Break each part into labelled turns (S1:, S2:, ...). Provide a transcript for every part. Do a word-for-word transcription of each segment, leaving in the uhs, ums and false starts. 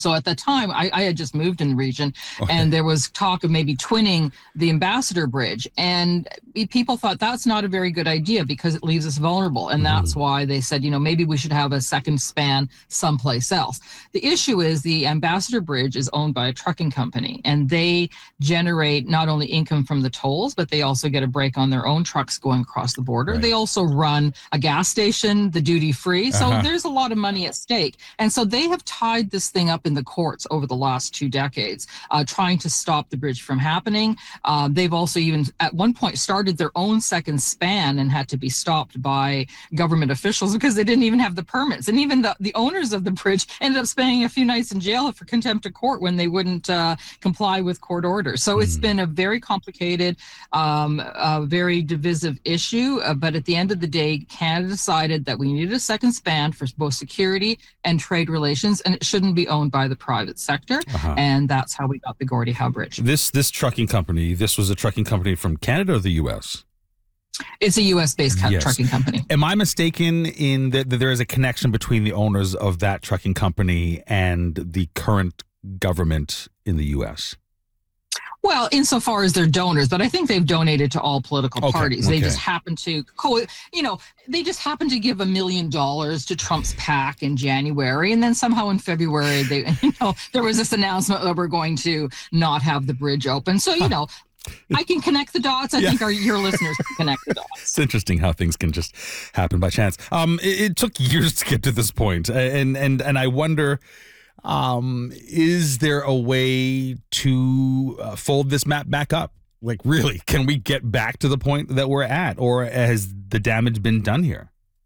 S1: So at the time, I, I had just moved in the region,
S2: Okay.
S1: and there was talk of maybe twinning the Ambassador Bridge. And people thought that's not a very good idea because it leaves us vulnerable. And that's why they said, you know, maybe we should have a second span someplace else. The issue is the Ambassador Bridge is owned by a trucking company, and they generate not only income from the tolls, but they also get a break on their own trucks going across the border.
S2: Right.
S1: They also run a gas station, the duty free. So
S2: Uh-huh.
S1: there's a lot of money at stake. And so they have tied this thing up in the courts over the last two decades, uh, trying to stop the bridge from happening. Uh, they've also even at one point started their own second span and had to be stopped by government officials because they didn't even have the permits. And even the, the owners of the bridge ended up spending a few nights in jail for contempt of court when they wouldn't uh, comply with court orders. So mm. it's been a very complicated, um, uh, very divisive issue. Uh, but at the end of the day, Canada decided that we needed a second span for both security and trade relations, and it shouldn't be owned by the private sector. Uh-huh. And that's how we got the Gordie Howe Bridge.
S2: This this trucking company, this was a trucking company from Canada or the U S?
S1: It's a U S-based co-
S2: yes.
S1: trucking company.
S2: Am I mistaken in that, that there is a connection between the owners of that trucking company and the current government in the U S?
S1: Well, insofar as they're donors, but I think they've donated to all political
S2: okay,
S1: parties.
S2: Okay.
S1: They just happen to, co- you know, they just happen to give a million dollars to Trump's PAC in January, and then somehow in February, they, you know, there was this announcement that we're going to not have the bridge open. So, you know, I can connect the dots. I yeah. think our your listeners can connect the dots.
S2: It's interesting how things can just happen by chance. Um, it, it took years to get to this point, and and and I wonder. Um, is there a way to uh, fold this map back up? Like, really, can we get back to the point that we're at, or has the damage been done here?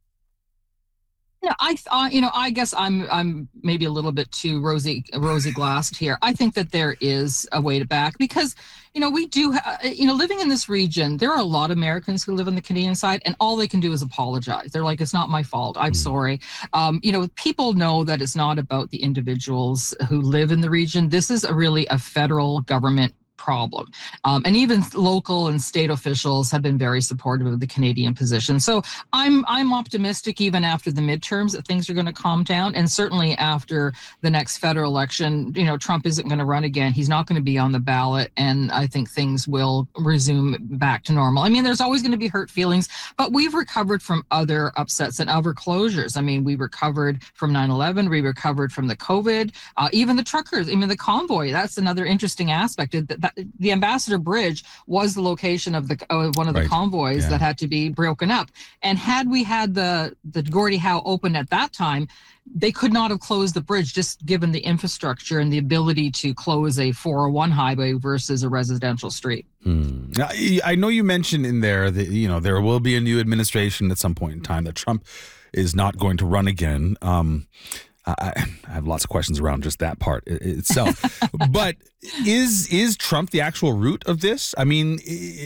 S1: Yeah, I uh, you know, I guess I'm I'm maybe a little bit too rosy rosy glassed here. I think that there is a way to back because, you know, we do, ha- you know, living in this region, there are a lot of Americans who live on the Canadian side, and all they can do is apologize. They're like, it's not my fault. I'm mm. sorry. Um, you know, people know that it's not about the individuals who live in the region. This is a really a federal government problem. Um, and even local and state officials have been very supportive of the Canadian position. So I'm I'm optimistic even after the midterms that things are going to calm down. And certainly after the next federal election, you know, Trump isn't going to run again. He's not going to be on the ballot. And I think things will resume back to normal. I mean, there's always going to be hurt feelings, but we've recovered from other upsets and other closures. I mean, we recovered from nine eleven. We recovered from the COVID, uh, even the truckers, even the convoy. That's another interesting aspect. That, that the Ambassador Bridge was the location of the uh, one of the
S2: right.
S1: convoys
S2: yeah.
S1: that had to be broken up. And had we had the the Gordie Howe open at that time, they could not have closed the bridge, just given the infrastructure and the ability to close a four oh one highway versus a residential street.
S2: Hmm. I know you mentioned in there that, you know, there will be a new administration at some point in time, that Trump is not going to run again. Um, I, I have lots of questions around just that part itself. But is is Trump the actual root of this? I mean,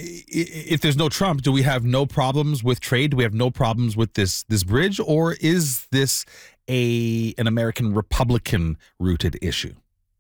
S2: if there's no Trump, do we have no problems with trade? Do we have no problems with this this bridge? Or is this a an American Republican rooted issue?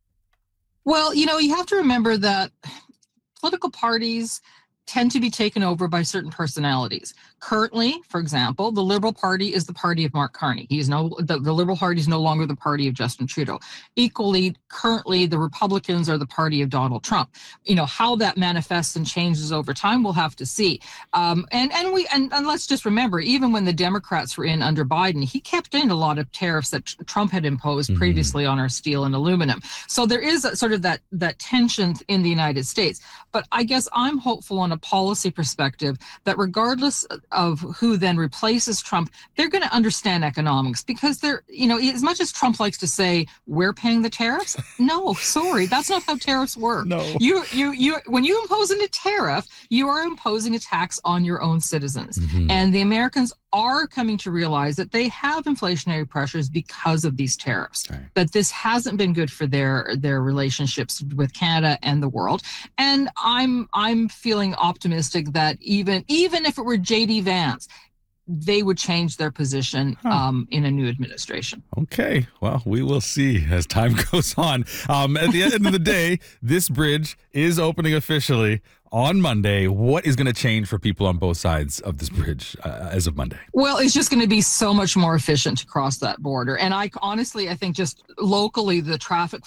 S1: Well, you know, you have to remember that political parties tend to be taken over by certain personalities. Currently, for example, the Liberal Party is the party of Mark Carney. He is no the, the Liberal Party is no longer the party of Justin Trudeau. Equally, currently, the Republicans are the party of Donald Trump. You know, how that manifests and changes over time, we'll have to see. Um, and and we and, and let's just remember, even when the Democrats were in under Biden, he kept in a lot of tariffs that Trump had imposed mm-hmm. previously on our steel and aluminum. So there is a, sort of that that tension in the United States. But I guess I'm hopeful on a policy perspective that regardless of who then replaces Trump, they're going to understand economics, because they're, you know, as much as Trump likes to say we're paying the tariffs, no, sorry, that's not how tariffs work.
S2: No.
S1: You, you, you, when you impose a tariff, you are imposing a tax on your own citizens. Mm-hmm. And the Americans are coming to realize that they have inflationary pressures because of these tariffs, right. But this hasn't been good for their their relationships with Canada and the world. And I'm I'm feeling optimistic that even even if it were J D Vance, they would change their position huh. um, in a new administration.
S2: Okay. Well, we will see as time goes on. Um, at the end of the day, this bridge is opening officially on Monday. What is going to change for people on both sides of this bridge uh, as of Monday?
S1: Well, it's just going to be so much more efficient to cross that border. And I honestly, I think just locally, the traffic